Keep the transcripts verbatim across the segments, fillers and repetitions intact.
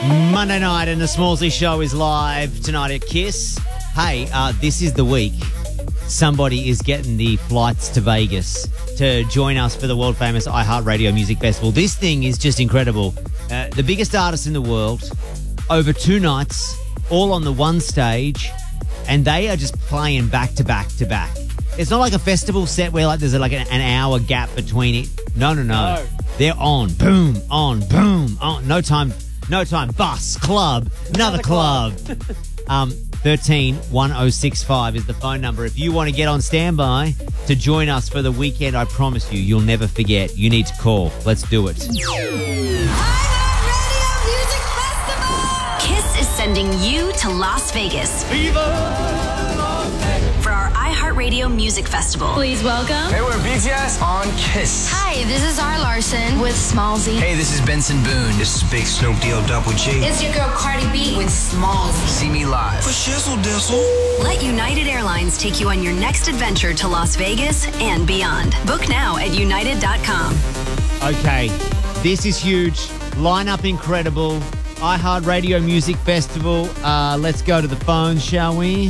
Monday night and the Smallsy Show is live tonight at Kiss. Hey, uh, this is the week somebody is getting the flights to Vegas to join us for the world-famous iHeartRadio Music Festival. This thing is just incredible. Uh, the biggest artists in the world, over two nights, all on the one stage, and they are just playing back to back to back. It's not like a festival set where like there's like an, an hour gap between it. No, no, no, no. They're on, boom, on, boom, on. No time... No time. Bus, club, another, another club. club. um, thirteen one oh six five is the phone number. If you want to get on standby to join us for the weekend, I promise you, you'll never forget. You need to call. Let's do it. iHeartRadio Music Festival! Kiss is sending you to Las Vegas. Viva Las Vegas! For our iHeartRadio Music Festival. Please welcome. Hey, we're B T S on Kiss. Hi, this is R. Larson with Smallsy. Hey, this is Benson Boone. This is Big Snoop D O Double G. It's your girl Cardi B with Smallsy. See me live. For shizzle dizzle. Let United Airlines take you on your next adventure to Las Vegas and beyond. Book now at united dot com. Okay, this is huge. Lineup incredible. iHeartRadio Music Festival. Uh, let's go to the phones, shall we?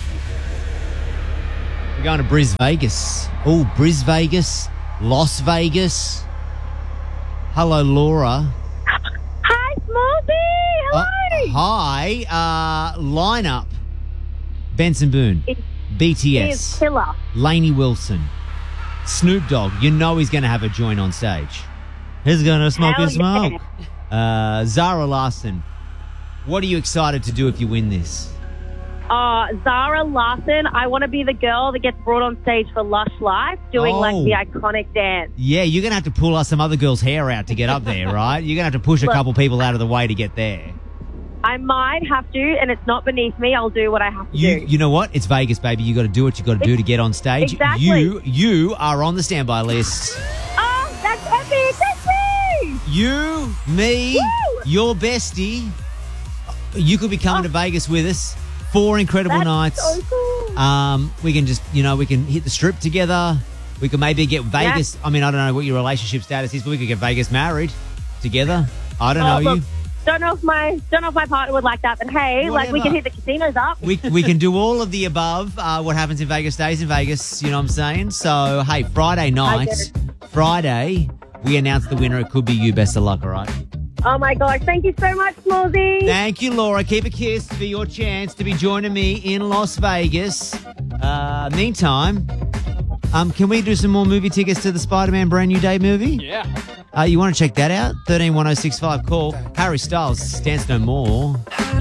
We're going to Bris Vegas. Oh, Bris Vegas, Las Vegas. Hello, Laura. Hi, Smallsy. Hello. Uh, hi. Uh, lineup. Benson Boone. It, B T S. It is killer. Lainey Wilson. Snoop Dogg. You know he's going to have a joint on stage. He's going to smoke and smoke. Yeah. Uh, Zara Larsson. What are you excited to do if you win this? Uh, Zara Larsson, I want to be the girl that gets brought on stage for Lush Life doing Oh. like the iconic dance. Yeah, you're going to have to pull us some other girl's hair out to get up there, right? You're going to have to push a Look. couple people out of the way to get there. I might have to, and it's not beneath me. I'll do what I have to You do. you know what? It's Vegas, baby. You got to do what you got to do to get on stage. Exactly. You you are on the standby list. Oh, that's epic. That's me. You, me, Woo! your bestie. You could be coming to Vegas with us. Four incredible That's nights. so cool. Um, we can just, you know, we can hit the strip together. We could maybe get Vegas. Yeah. I mean, I don't know what your relationship status is, but we could get Vegas married together. I don't Oh, know look, you. Don't know if my don't know if my partner would like that, but hey, like we Whatever. can hit the casinos up. We we can do all of the above. Uh, what happens in Vegas stays in Vegas. You know what I'm saying? So, hey, Friday night, Friday, we announce the winner. It could be you. Best of luck, all right? Oh my gosh! Thank you so much, Smallsy. Thank you, Laura. Keep a kiss for your chance to be joining me in Las Vegas. Uh, meantime, um, can we do some more movie tickets to the Spider-Man Brand New Day movie? Yeah. Uh, you want to check that out? thirteen one oh six five call. Harry Styles, Dance No More.